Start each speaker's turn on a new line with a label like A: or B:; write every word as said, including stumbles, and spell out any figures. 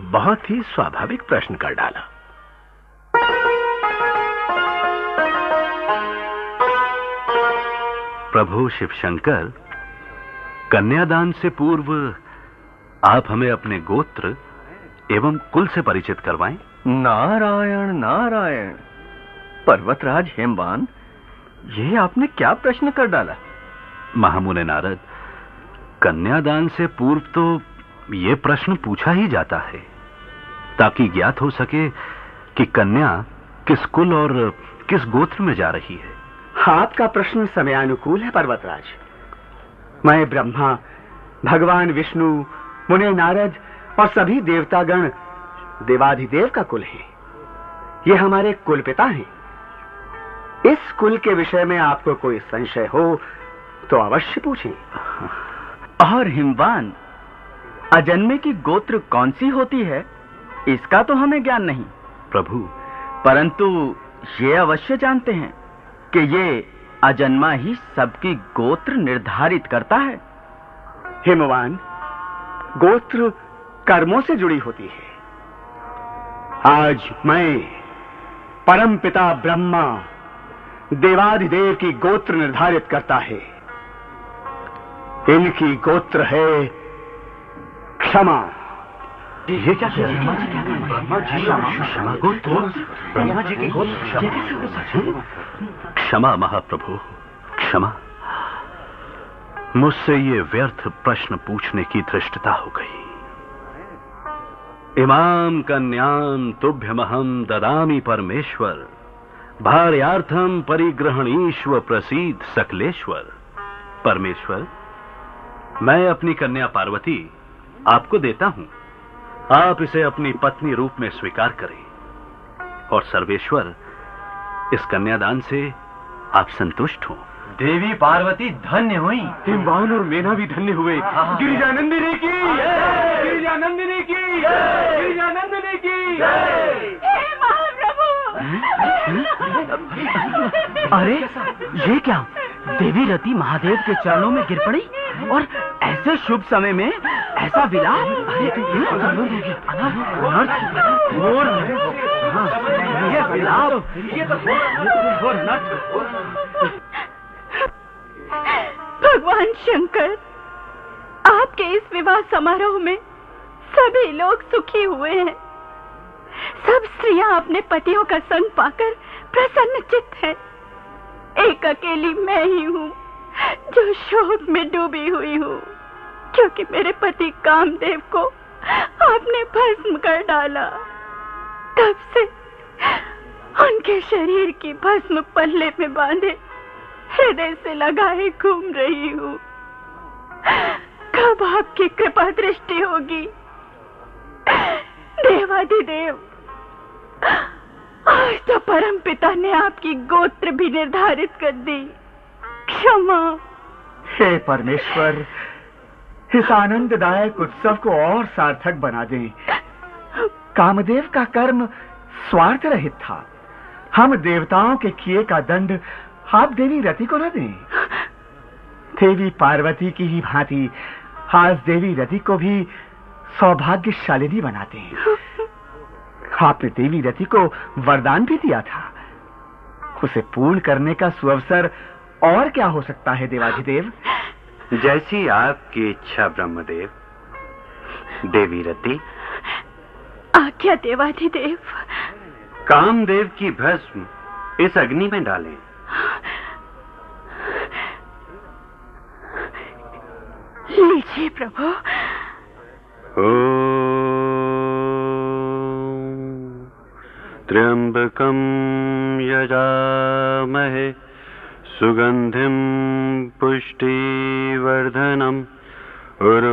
A: बहुत ही स्वाभाविक प्रश्न कर डाला।
B: प्रभु शिवशंकर, कन्यादान से पूर्व आप हमें अपने गोत्र एवं कुल से परिचित करवाएं।
C: नारायण नारायण। पर्वतराज हेमवान, ये आपने क्या प्रश्न कर डाला?
B: महामुने नारद, कन्यादान से पूर्व तो ये प्रश्न पूछा ही जाता है ताकि ज्ञात हो सके कि कन्या किस कुल और किस गोत्र में जा रही है।
D: आपका प्रश्न समयानुकूल है पर्वतराज। मैं ब्रह्मा, भगवान विष्णु, मुने नारद और सभी देवतागण देवाधिदेव का कुल है। ये हमारे कुल पिता हैं। इस कुल के विषय में आपको कोई संशय हो तो अवश्य पूछें।
C: और हिमवान, अजन्मे की गोत्र कौन सी होती है, इसका तो हमें ज्ञान नहीं
B: प्रभु,
C: परंतु ये अवश्य जानते हैं कि ये अजन्मा ही सबकी गोत्र निर्धारित करता है।
D: हिमवान, गोत्र कर्मों से जुड़ी होती है। आज मैं परम पिता ब्रह्मा देवाधिदेव की गोत्र निर्धारित करता है। इनकी गोत्र है क्षमा।
B: ये क्या कह रहे हैं? ब्रह्मा जी क्षमा गोत्र, ब्रह्मा जी की गोत्र क्षमा। महाप्रभु क्षमा, मुझसे ये व्यर्थ प्रश्न पूछने की धृष्टता हो गई। इमाम कन्याम तुभ्यमहम ददामि परमेश्वर, भार्यार्थम परिग्रहणीश्व प्रसीद सकलेश्वर। परमेश्वर, मैं अपनी कन्या पार्वती आपको देता हूं। आप इसे अपनी पत्नी रूप में स्वीकार करें। और सर्वेश्वर, इस कन्यादान से आप संतुष्ट हो।
C: देवी पार्वती धन्य हुई।
D: हिमवान और मेना भी धन्य हुए। गिरिजानंदिनी की, गिरिजानंदिनी की, गिरिजानंदिनी की।
E: हे महाप्रभु!
C: अरे ये क्या, देवी रति महादेव के चरणों में गिर पड़ी और ऐसे शुभ समय में ऐसा विलाप? अरे ये विलाप, ये तो
E: भगवान शंकर, आपके इस विवाह समारोह में सभी लोग सुखी हुए हैं। सब स्त्रियां अपने पतियों का संग पाकर प्रसन्न चित्त है। एक अकेली मैं ही हूँ जो शोक में डूबी हुई हूँ, क्योंकि मेरे पति कामदेव को आपने भस्म कर डाला। तब से उनके शरीर की भस्म पल्ले में बांधे हृदय से लगाए घूम रही हूँ। कब आपकी कृपा दृष्टि होगी? देवाधिदेव, आज तो परम पिता ने आपकी गोत्र भी निर्धारित कर दी। क्षमा।
D: हे परमेश्वर, इस आनंददायक उत्सव को और सार्थक बना दें। कामदेव का कर्म स्वार्थ रहित था। हम देवताओं के किए का दंड आप देवी रति को न दें। देवी पार्वती की ही भांति आज देवी रति को भी सौभाग्यशालिनी बनाते हैं। आपने देवी रति को वरदान भी दिया था। उसे पूर्ण करने का सुअवसर और क्या हो सकता है देवाधिदेव?
F: जैसी आपकी इच्छा ब्रह्मदेव। देवी रति,
E: आज्ञा देवाधिदेव।
F: कामदेव की भस्म इस अग्नि में डालें।
E: लीजिए प्रभु।
F: ओम त्र्यंबकम यजामहे सुगंधिम पुष्टिवर्धनम।